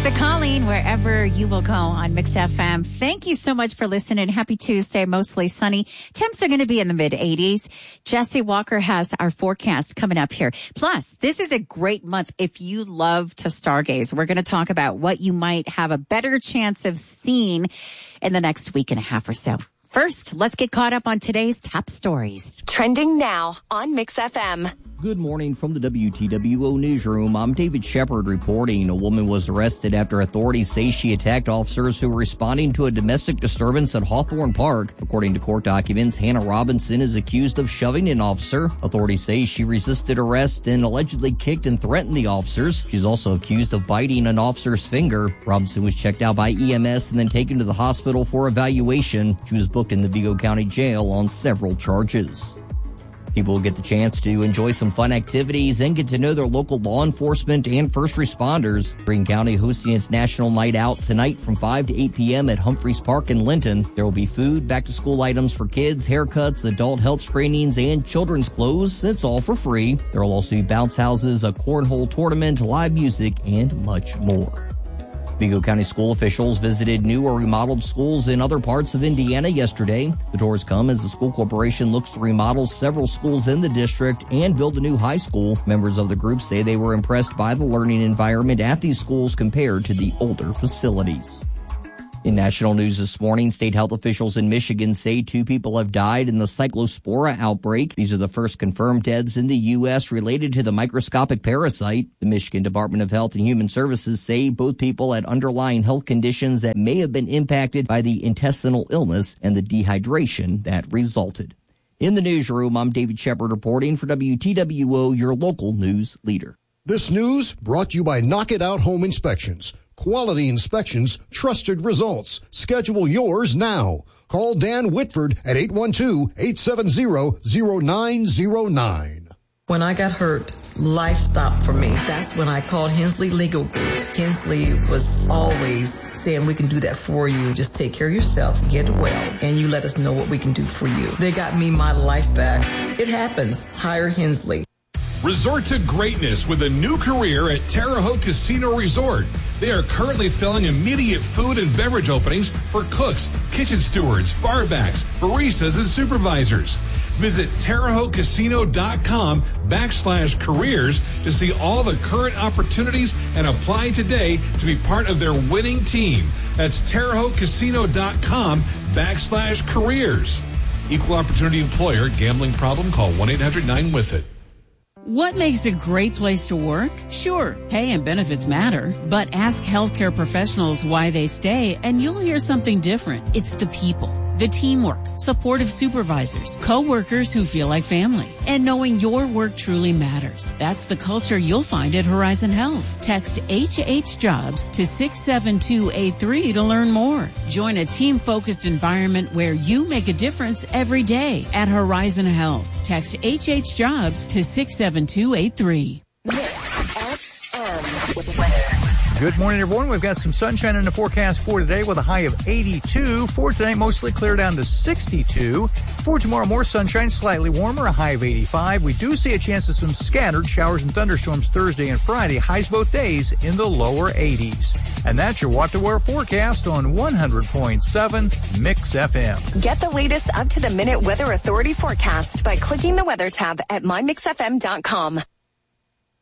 The Calling, wherever you will go on Mix FM. Thank you so much for listening. Happy Tuesday, mostly sunny. Temps are going to be in the mid-80s. Jesse Walker has our forecast coming up here. Plus, this is a great month if you love to stargaze. We're going to talk about what you might have a better chance of seeing in the next week and a half or so. First, let's get caught up on today's top stories. Trending now on Mix FM. Good morning from the WTWO newsroom. I'm David Shepard reporting. A woman was arrested after authorities say she attacked officers who were responding to a domestic disturbance at Hawthorne Park. According to court documents, Hannah Robinson is accused of shoving an officer. Authorities say she resisted arrest and allegedly kicked and threatened the officers. She's also accused of biting an officer's finger. Robinson was checked out by EMS and then taken to the hospital for evaluation. She was booked in the Vigo County Jail on several charges. People will get the chance to enjoy some fun activities and get to know their local law enforcement and first responders. Greene County hosting its National Night Out tonight from 5 to 8 p.m. at Humphreys Park in Linton. There will be food, back-to-school items for kids, haircuts, adult health screenings, and children's clothes. It's all for free. There will also be bounce houses, a cornhole tournament, live music, and much more. Vigo County school officials visited new or remodeled schools in other parts of Indiana yesterday. The tours come as the school corporation looks to remodel several schools in the district and build a new high school. Members of the group say they were impressed by the learning environment at these schools compared to the older facilities. In national news this morning, state health officials in Michigan say 2 people have died in the cyclospora outbreak. These are the first confirmed deaths in the U.S. related to the microscopic parasite. The Michigan Department of Health and Human Services say both people had underlying health conditions that may have been impacted by the intestinal illness and the dehydration that resulted. In the newsroom, I'm David Shepard reporting for WTWO, your local news leader. This news brought to you by Knock It Out Home Inspections. Quality inspections, trusted results. Schedule yours now. Call Dan Whitford at 812-870-0909. When I got hurt, life stopped for me. That's when I called Hensley Legal Group. Hensley was always saying, we can do that for you. Just take care of yourself, get well, and you let us know what we can do for you. They got me my life back. It happens. Hire Hensley. Resort to greatness with a new career at Terre Haute Casino Resort. They are currently filling immediate food and beverage openings for cooks, kitchen stewards, barbacks, baristas, and supervisors. Visit TerreHautecasino.com/careers to see all the current opportunities and apply today to be part of their winning team. That's TerreHautecasino.com/careers. Equal opportunity employer. Gambling problem? Call 1-800-9-WITH-IT. What makes a great place to work? Sure, pay and benefits matter, but ask healthcare professionals why they stay and you'll hear something different. It's the people, the teamwork, supportive supervisors, coworkers who feel like family, and knowing your work truly matters. That's the culture you'll find at Horizon Health. Text HHJobs to 67283 to learn more. Join a team-focused environment where you make a difference every day at Horizon Health. Text HHJobs to 67283. Good morning, everyone. We've got some sunshine in the forecast for today with a high of 82. For tonight, mostly clear down to 62. For tomorrow, more sunshine, slightly warmer, a high of 85. We do see a chance of some scattered showers and thunderstorms Thursday and Friday. Highs both days in the lower 80s. And that's your What to Wear forecast on 100.7 Mix FM. Get the latest up-to-the-minute Weather Authority forecast by clicking the weather tab at mymixfm.com.